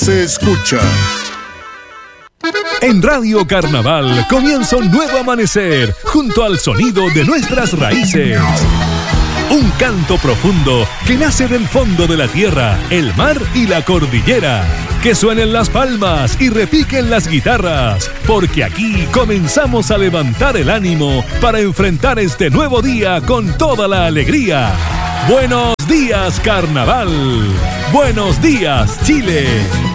Se escucha. En Radio Carnaval comienza un nuevo amanecer junto al sonido de nuestras raíces. Un canto profundo que nace del fondo de la tierra, el mar y la cordillera. Que suenen las palmas y repiquen las guitarras, porque aquí comenzamos a levantar el ánimo para enfrentar este nuevo día con toda la alegría. Buenos días, Carnaval. Buenos días, Chile.